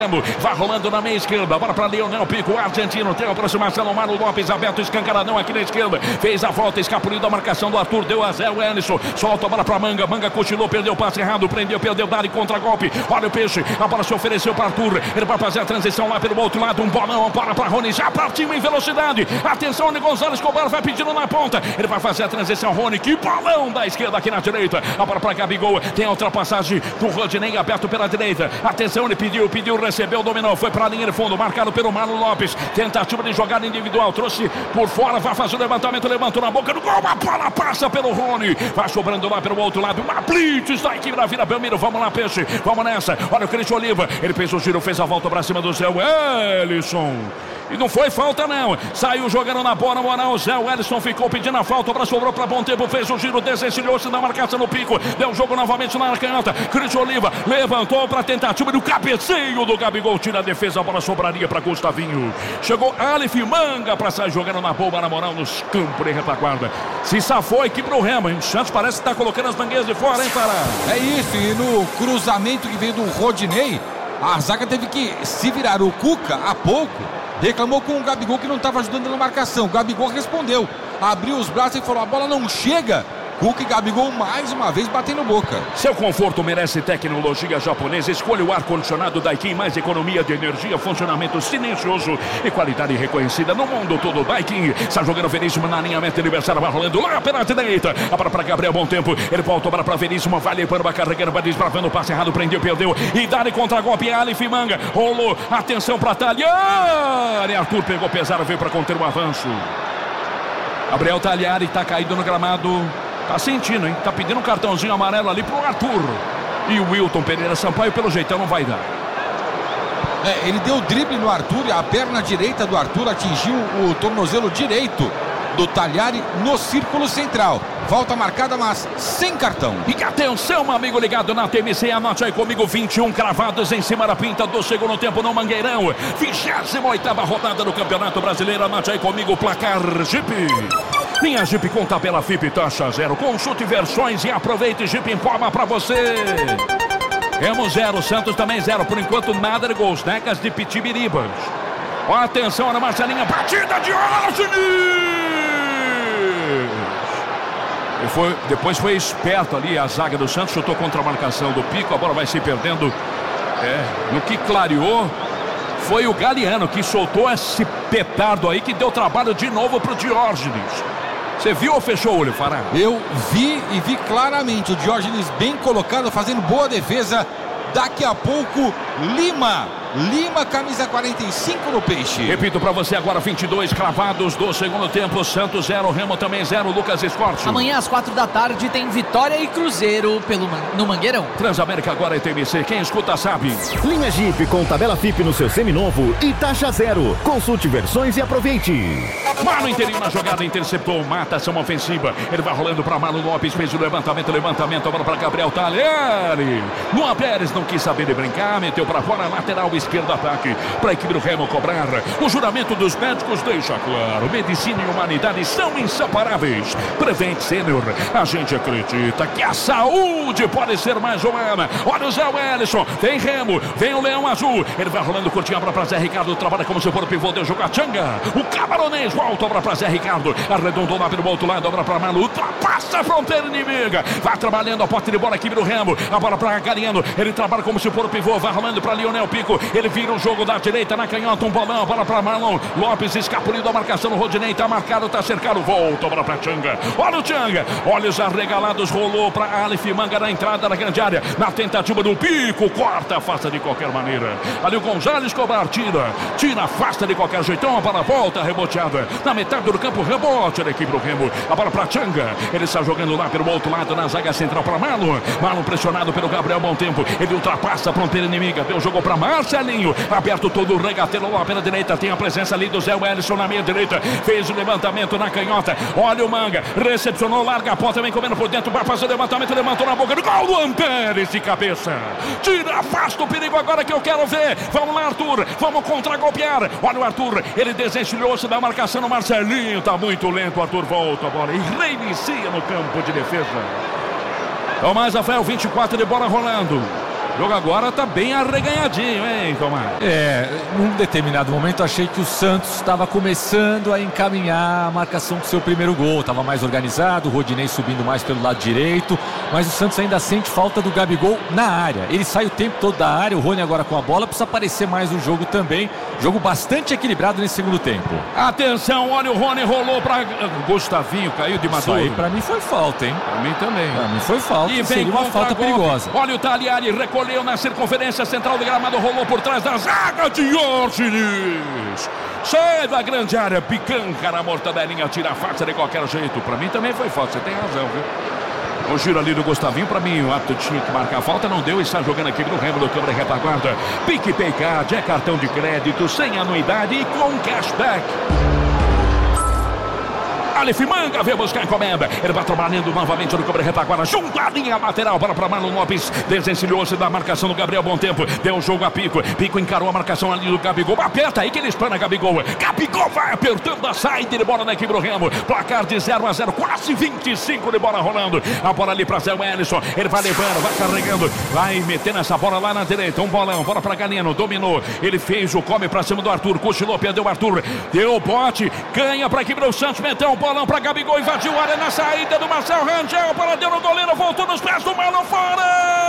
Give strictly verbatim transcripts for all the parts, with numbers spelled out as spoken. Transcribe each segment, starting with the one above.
Vai rolando na meia esquerda, bola para Leonel Pico, o argentino, tem a aproximação do Marlon Lopes, aberto, escancaradão aqui na esquerda, fez a volta, escapuliu da marcação do Arthur, deu a Zé Wellison, solta a bola para Manga, Manga cochilou, perdeu o passe errado, prendeu, perdeu, dá contra golpe, olha o peixe, a bola se ofereceu para Arthur, ele vai fazer a transição lá pelo outro lado, um bolão, bola para Rony, já partiu em velocidade, atenção, Rony Gonzalez Escobar vai pedindo na ponta, ele vai fazer a transição, Rony, que bolão da esquerda aqui na direita, a bola para Gabigol, tem a ultrapassagem do Rodinei aberto pela direita, atenção, ele pediu, pediu, recebeu, dominou, foi para a linha de fundo, marcado pelo Marlon Lopes, tentativa de jogada individual, trouxe por fora, vai fazer o levantamento, levantou na boca do gol, a bola passa pelo Rony, vai sobrando lá pelo outro lado, uma blitz da equipe da Vila Belmiro, vamos lá, peixe, vamos nessa, olha o Cristian Oliva, ele fez o giro, fez a volta para cima do Zé Wellison. E não foi falta não, saiu jogando na bola, moral, o Zé Wellison ficou pedindo a falta, para sobrou para bom tempo, fez o giro, desencilhou-se na marcação no pico, deu o jogo novamente na canhota, Cristian Oliva levantou para tentativa do cabeceio do Gabigol, tira a defesa, a bola sobraria para Gustavinho, chegou Aleph Manga para sair jogando na bomba, na moral, nos campos de retaguarda, se safou a equipe do Remo, hein? O Santos parece que está colocando as mangueiras de fora, hein, Pará? É isso, e no cruzamento que veio do Rodinei, a zaga teve que se virar, o Cuca, há pouco, reclamou com o Gabigol que não estava ajudando na marcação. O Gabigol respondeu, abriu os braços e falou, a bola não chega. Cuca e Gabigol mais uma vez batendo boca. Seu conforto merece tecnologia japonesa. Escolha o ar-condicionado Daikin, mais economia de energia, funcionamento silencioso e qualidade reconhecida no mundo todo. Daikin está jogando Veríssimo na alinhamento adversário, vai rolando lá pela direita. A bola para Gabriel, bom tempo. Ele volta a bola para Veríssimo, vai limpando, vai carregando, vai desbravando o passe errado, prendeu, perdeu. E dá-lhe contra-golpe, Aleph Manga. Rolou, atenção para Talhari. Arthur pegou pesado, veio para conter o avanço. Gabriel Talhari está caído no gramado. Tá sentindo, hein? Tá pedindo um cartãozinho amarelo ali pro Arthur. E o Wilton Pereira Sampaio, pelo jeitão, não vai dar. É, ele deu drible no Arthur e a perna direita do Arthur atingiu o tornozelo direito do Talhari no círculo central. Falta marcada, mas sem cartão. E atenção, amigo ligado na T M C, anote aí comigo, vinte e um cravados em cima da pinta do segundo tempo no Mangueirão. vigésima oitava rodada do Campeonato Brasileiro, anote aí comigo o placar Jeep. Linha Jeep com tabela F I P taxa zero. Consulte versões e aproveite. Jeep informa pra você. Remo zero, Santos também zero. Por enquanto nada de gols. Necas de Pitibiribas. Atenção, Ana Marcelinha. Batida de Diógenes. E foi, depois foi esperto ali a zaga do Santos. Chutou contra a marcação do Pico. A bola vai se perdendo. É, no que clareou foi o Galeano que soltou esse petardo aí que deu trabalho de novo pro Diógenes. Você viu ou fechou o olho, Fará? Eu vi e vi claramente o Diógenes bem colocado, fazendo boa defesa. Daqui a pouco, Lima. Lima, camisa quarenta e cinco no Peixe. Repito pra você agora, vinte e dois cravados do segundo tempo. Santos zero, Remo também zero. Lucas Esporte. Amanhã às quatro da tarde tem Vitória e Cruzeiro pelo, no Mangueirão. Transamérica agora é T M C. Quem escuta sabe. Linha Jeep com tabela F I P no seu seminovo e taxa zero. Consulte versões e aproveite. Mano inteirinho na jogada, interceptou, mata ação ofensiva. Ele vai rolando pra Marlon Lopes, fez o levantamento, levantamento, agora pra Gabriel Talhari. Luan Pérez não quis saber de brincar, meteu pra fora, lateral esquerdo, ataque pra equipe do Remo cobrar. O juramento dos médicos deixa claro, medicina e humanidade são inseparáveis. Prevent Sênior, a gente acredita que a saúde pode ser mais humana. Olha o Zé Wellison, vem Remo, vem o Leão Azul. Ele vai rolando, curtinho, abra pra Zé Ricardo, trabalha como se for o pivô, deu jogo a Tchanga. O camaronês volta, obra pra Zé Ricardo, arredondou lá pelo outro lado, obra pra Malu, ultrapassa a fronteira inimiga, vai trabalhando a porta de bola, equipe do Remo, a bola pra Galeano, ele trabalha como se for o pivô, vai rolando pra Lionel Pico, ele vira o jogo da direita na canhota, um bolão, a bola pra Marlon Lopes, escapuliu da marcação, o Rodinei tá marcado, tá cercado, volta, obra pra Tchanga, olha o Tchanga, olha os arregalados, rolou pra Aleph Manga na entrada da grande área, na tentativa do Pico, corta, afasta de qualquer maneira, ali o Gonzalez Escobar, tira, tira, afasta de qualquer jeitão, a bola volta, reboteada, na metade do campo, rebote da equipe do Remo, a bola pra Tchanga, ele está jogando lá pelo outro lado, na zaga central pra Marlon, Marlon pressionado pelo Gabriel, bom tempo, ele ultrapassa a fronteira inimiga, deu jogo pra Marcelinho, aberto todo o regateiro lá pela direita, tem a presença ali do Zé Wellison na meia direita, fez o levantamento na canhota, olha o Manga, recepcionou, larga a ponta, vem comendo por dentro, vai fazer o levantamento, levantou na boca do gol, Luan Pérez de cabeça, tira, afasta o perigo agora que eu quero ver, vamos lá Arthur, vamos contra-golpear, olha o Arthur, ele desencilhou-se da marcação no Marcelinho, tá muito lento, o Arthur volta a bola e reinicia no campo de defesa. Tomás Rafael, vinte e quatro de bola rolando. O jogo agora tá bem arreganhadinho, hein, Tomás? É, num determinado momento achei que o Santos estava começando a encaminhar a marcação do seu primeiro gol. Estava mais organizado, o Rodinei subindo mais pelo lado direito, mas o Santos ainda sente falta do Gabigol na área. Ele sai o tempo todo da área, o Rony agora com a bola, precisa aparecer mais no jogo também. Jogo bastante equilibrado nesse segundo tempo. Atenção, olha o Rony, rolou para Gustavinho, caiu de Maduro. Isso aí pra mim foi falta, hein? Pra mim também. Pra mim foi falta, e seria uma falta perigosa. Olha o Taliari, recolheu na circunferência central do gramado, rolou por trás da zaga de Ortiz. Sai da grande área, picanca na mortadelinha, tira a faca de qualquer jeito. Pra mim também foi falta, você tem razão, viu? O giro ali do Gustavinho, pra mim, o ato tinha que marcar a falta, não deu, está jogando aqui no Remo do Câmara Retaguarda. PicPay Card é cartão de crédito, sem anuidade e com cashback. Alif Manga veio buscar a encomenda. Ele vai trabalhando novamente no Câmara Retaguarda, junto à linha lateral para para Marlon Lopes. Desencilhou-se da marcação do Gabriel Bom Tempo. Deu o jogo a Pico. Pico encarou a marcação ali do Gabigol. Aperta aí que ele espana Gabigol. Gabigol vai apertando a saída de bola na equipe do Remo. Placar de zero a zero, quase vinte e cinco de bola rolando. A bola ali para Zé Wellison. Ele vai levando, vai carregando, vai metendo essa bola lá na direita. Um bolão, bola para Galeno. Dominou. Ele fez o come para cima do Arthur. Cochilou, perdeu o Arthur. Deu o bote. Ganha para a equipe do Santos. Meteu um bolão para Gabigol, invadiu a área na saída do Marcelo Rangel, para deu no goleiro, voltou nos pés do Marlon, fora!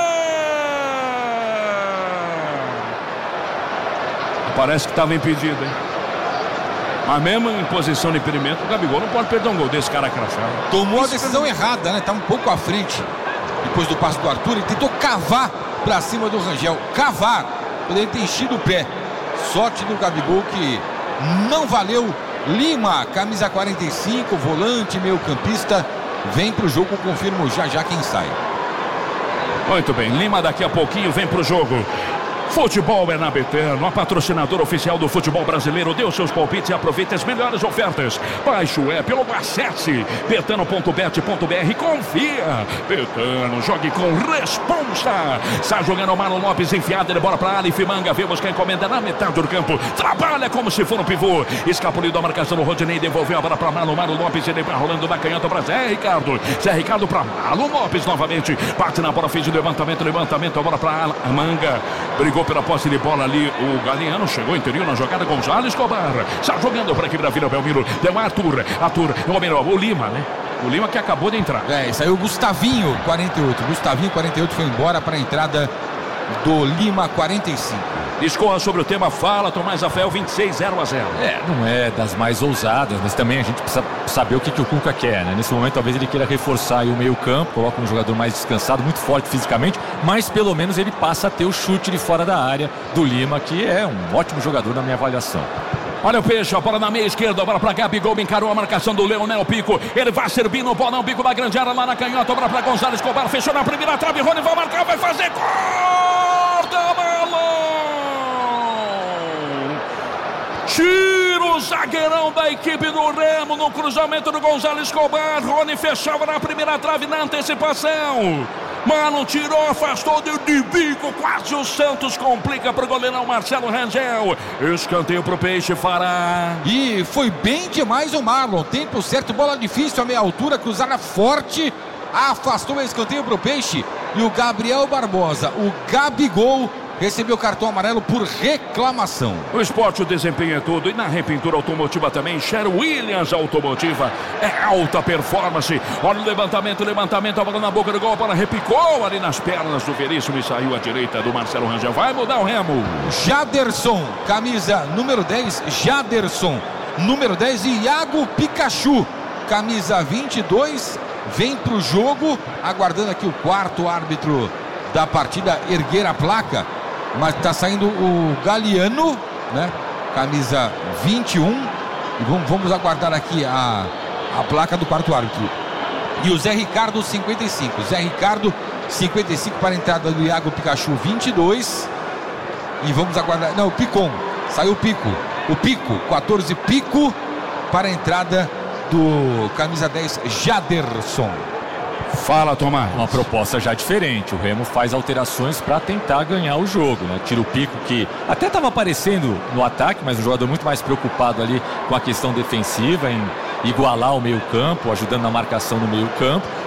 Parece que estava impedido, hein? Mas mesmo em posição de impedimento, o Gabigol não pode perder um gol desse cara crachado. Tomou a decisão errada, né? Tá um pouco à frente. Depois do passe do Arthur, ele tentou cavar para cima do Rangel. Cavar, poderia ter enchido o pé. Sorte do Gabigol que não valeu. Lima, camisa quarenta e cinco, volante, meio campista, vem pro jogo, confirmo já já quem sai. Muito bem, Lima daqui a pouquinho vem pro jogo. Futebol é na Betano, a patrocinadora oficial do futebol brasileiro. Dê os seus palpites e aproveite as melhores ofertas. Baixe o app ou acesse betano ponto bet ponto br. Confia. Betano, jogue com responsa. Está jogando o Marlon Lopes, enfiada de bola para Alif Manga. Vemos que a encomenda na metade do campo. Trabalha como se for um pivô. Escapuliu da marcação do Rodinei, devolveu a bola para Marlon. Marlon Lopes, ele vai rolando da canhota para Zé Ricardo. Zé Ricardo para Marlon Lopes novamente. Bate na bola, fez o levantamento, levantamento, a bola para Manga. Brigou pela posse de bola ali, o Galeano chegou interior na jogada, Gonzalo Escobar, está jogando para aqui para Vila Belmiro, deu Arthur, Arthur, o Lima, né? O Lima que acabou de entrar. É, saiu o Gustavinho, quarenta e oito, Gustavinho, quarenta e oito, foi embora para a entrada do Lima, quarenta e cinco. Discorra sobre o tema, fala Tomás Rafael, vinte e seis, zero a zero. É, não é das mais ousadas, mas também a gente precisa saber o que, que o Cuca quer, né? Nesse momento talvez ele queira reforçar aí o meio campo, coloca um jogador mais descansado, muito forte fisicamente, mas pelo menos ele passa a ter o chute de fora da área do Lima, que é um ótimo jogador na minha avaliação. Olha o Peixe, a bola na meia esquerda, a bola para Gabigol, encarou a marcação do Leonel Pico, ele vai servindo o bolão, Pico da grande área lá na canhota, a bola para Gonzalo Escobar, fechou na primeira trave, Rony vai marcar, vai fazer, corta a bola! Tira o zagueirão da equipe do Remo no cruzamento do Gonzalo Escobar. Rony fechava na primeira trave na antecipação. Mano, tirou, afastou de, de bico. Quase o Santos complica para o goleirão Marcelo Rangel. Escanteio para o Peixe, Fará. E foi bem demais o Marlon. Tempo certo, bola difícil, a meia altura, cruzada forte. Afastou o escanteio para o Peixe. E o Gabriel Barbosa, o Gabigol, recebeu cartão amarelo por reclamação. O esporte, o desempenho é tudo. E na repintura automotiva também, Sherwin Williams Automotiva. É alta performance. Olha o levantamento, levantamento, a bola na boca do gol, a bola repicou ali nas pernas do Veríssimo e saiu à direita do Marcelo Rangel. Vai mudar o Remo. Jaderson, camisa número dez, Jaderson, número dez, e Iago Pikachu, camisa vinte e dois, vem pro jogo, aguardando aqui o quarto árbitro da partida erguer a placa. Mas está saindo o Galeano, né? Camisa vinte e um. E vamos, vamos aguardar aqui a, a placa do quarto árbitro. E o Zé Ricardo, cinquenta e cinco. Zé Ricardo, cinquenta e cinco para a entrada do Iago Pikachu, vinte e dois. E vamos aguardar. Não, o Picon. Saiu o Pico. O Pico, quatorze, Pico para a entrada do camisa dez, Jaderson. Fala, Tomás. Uma proposta já diferente. O Remo faz alterações para tentar ganhar o jogo, né? Tira o Pico, que até estava aparecendo no ataque, mas um jogador muito mais preocupado ali com a questão defensiva, em igualar o meio campo, ajudando na marcação no meio campo.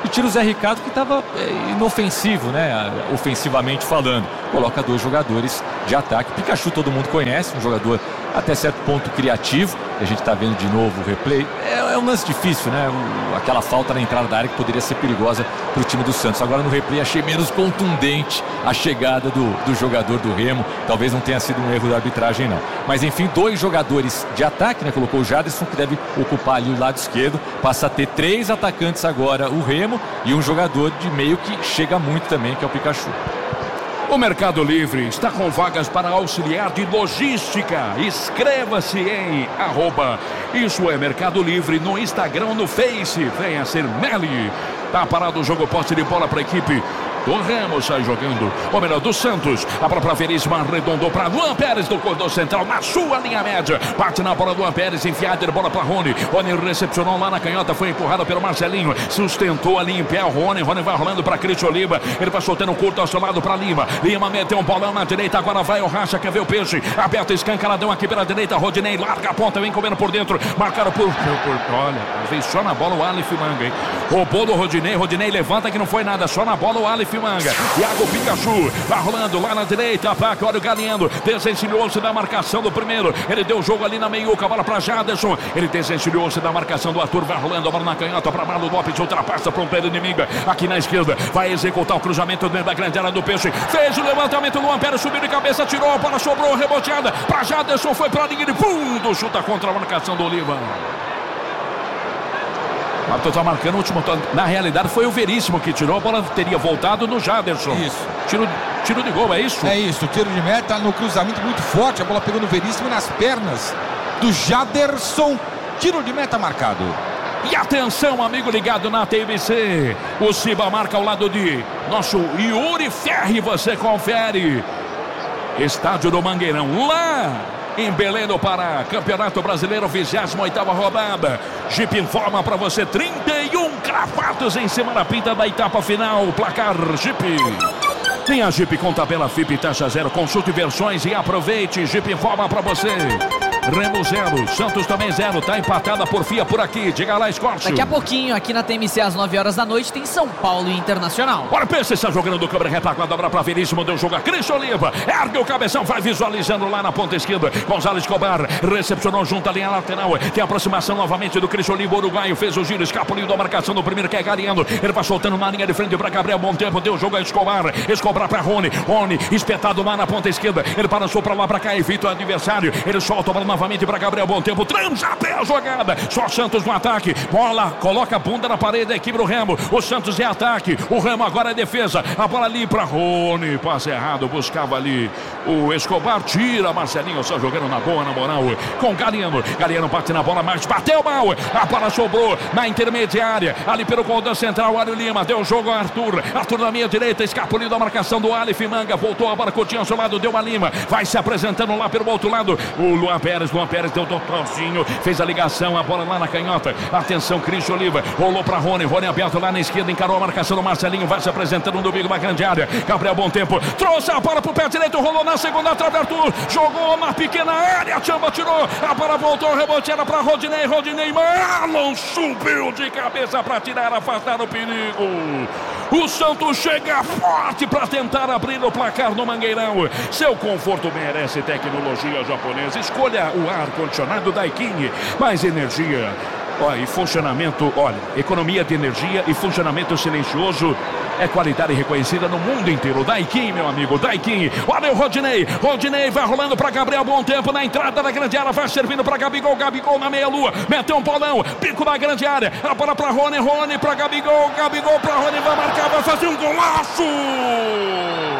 e tira o Zé Ricardo, que estava é, inofensivo, né? Ofensivamente falando. Coloca dois jogadores de ataque. Pikachu todo mundo conhece, um jogador até certo ponto criativo. E a gente está vendo de novo o replay. É, é um lance difícil, né? O, aquela falta na entrada da área que poderia ser perigosa para o time do Santos. Agora no replay achei menos contundente a chegada do, do jogador do Remo. Talvez não tenha sido um erro da arbitragem, não. Mas enfim, dois jogadores de ataque, né? Colocou o Jaderson, que deve ocupar ali o lado esquerdo. Passa a ter três atacantes agora, o Remo, e um jogador de meio que chega muito também, que é o Pikachu. O Mercado Livre está com vagas para auxiliar de logística. Inscreva-se em arroba Isso é Mercado Livre no Instagram, no Face. Venha ser Meli. Tá parado o jogo, posse de bola para a equipe do Remo, sai jogando, ou melhor, do Santos. A própria Veríssima arredondou para Luan Pérez do corredor central, na sua linha média. Bate na bola do Luan Pérez, enfiada de bola para Rony. Rony recepcionou lá na canhota, foi empurrado pelo Marcelinho. Sustentou ali em pé o Rony. Rony vai rolando para Cristian Oliva. Ele vai soltando um curto ao seu lado para Lima. Lima meteu um bolão na direita, agora vai o Racha, quer ver o peixe. Aberto, escancaradão aqui pela direita. Rodinei larga a ponta, vem comendo por dentro. Marcaram por. por olha, veio só na bola o Aleph Manga, hein? Roubou do Rodinei. Rodinei levanta que não foi nada, só na bola o Aleph Manga. Iago Pikachu vai rolando lá na direita, ataque, olha o Galiendo, desencilhou-se da marcação do primeiro, ele deu o jogo ali na meiuca, bola para Jaderson, ele desencilhou-se da marcação do Arthur, vai rolando a bola na canhota para Marlon Lopes, ultrapassa fronteira inimiga, aqui na esquerda, vai executar o cruzamento dentro da grande área do Peixe, fez o levantamento, Luan Pérez subiu de cabeça, tirou, a bola sobrou, reboteada para Jaderson, foi para a linha de fundo, chuta contra a marcação do Oliva. O árbitro está marcando o último toque. Na realidade foi o Veríssimo que tirou, a bola teria voltado no Jaderson. Isso. Tiro, tiro de gol, é isso? É isso, tiro de meta no cruzamento muito forte, a bola pegou no Veríssimo e nas pernas do Jaderson. Tiro de meta marcado. E atenção, amigo ligado na T V C. O Ciba marca ao lado de nosso Yuri Ferri, você confere. Estádio do Mangueirão, lá em Belém do Pará, Campeonato Brasileiro, vigésima oitava rodada. Jeep informa para você, trinta e um cravados em cima da pinta da etapa final. Placar Jeep. Tem a Jeep com tabela F I P taxa zero. Consulte versões e aproveite. Jeep informa para você. Remo zero, Santos também zero, tá empatada por Fia por aqui, diga lá, Escórcio. Daqui a pouquinho, aqui na T M C, às nove horas da noite, tem São Paulo e Internacional. Olha o P C, está jogando do câmera retaguarda, dobra pra Veríssimo, deu jogo a Cristian Oliva, ergue o cabeção, vai visualizando lá na ponta esquerda, Gonzalo Escobar, recepcionou junto à linha lateral, tem aproximação novamente do Cristian Oliva, uruguaio, fez o giro, escapuliu da marcação do primeiro, que é Galiendo, ele vai soltando na linha de frente pra Gabriel, bom tempo, deu jogo a Escobar, Escobar pra Rony, Rony, espetado lá na ponta esquerda, ele balançou pra lá, pra cá, evita o adversário, ele solta a bola novamente pra Gabriel, bom tempo, transa até a jogada, só Santos no ataque, bola, coloca a bunda na parede da equipe do Remo, o Santos é ataque, o Remo agora é defesa, a bola ali pra Rony, passe errado, buscava ali o Escobar, tira Marcelinho, só jogando na boa, na moral, com Galiendo, Galiendo bate na bola, mas bateu mal, a bola sobrou na intermediária, ali pelo corredor central, Mário Lima, deu jogo a Arthur, Arthur na minha direita, escapuliu da marcação do Aleph Manga, voltou a bola, Coutinho ao seu lado, deu a Lima, vai se apresentando lá pelo outro lado, o Luan Pérez, Luan Pérez deu doutorzinho, fez a ligação, a bola lá na canhota, atenção, Cristian Oliva, rolou pra Rony, Rony aberto lá na esquerda, encarou a marcação do Marcelinho, vai se apresentando no domingo na grande área, Gabriel, bom tempo, trouxe a bola pro pé direito, rolou na segunda trave, Arthur, jogou na pequena área, Chamba tirou, a bola voltou, rebote era pra Rodinei, Rodinei, Marlon subiu de cabeça pra tirar, afastar o perigo. O Santos chega forte para tentar abrir o placar no Mangueirão. Seu conforto merece tecnologia japonesa. Escolha o ar-condicionado Daikin. Mais energia. Olha, e funcionamento, olha, economia de energia e funcionamento silencioso é qualidade reconhecida no mundo inteiro. Daikin, meu amigo, Daikin. Olha o Rodinei, Rodinei vai rolando para Gabriel, bom tempo na entrada da grande área, vai servindo para Gabigol, Gabigol na meia-lua, meteu um bolão, pico na grande área, a bola para Rony, Rony para Gabigol, Gabigol para Rony, vai marcar, vai fazer um golaço!